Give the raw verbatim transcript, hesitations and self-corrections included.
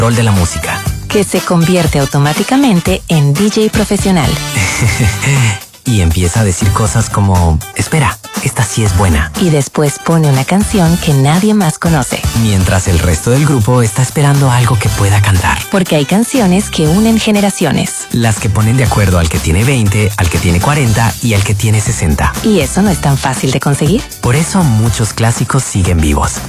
rol de la música, que se convierte automáticamente en D J profesional. Y empieza a decir cosas como, espera, esta sí es buena. Y después pone una canción que nadie más conoce. Mientras el resto del grupo está esperando algo que pueda cantar. Porque hay canciones que unen generaciones. Las que ponen de acuerdo al que tiene veinte, al que tiene cuarenta y al que tiene sesenta. Y eso no es tan fácil de conseguir. Por eso muchos clásicos siguen vivos.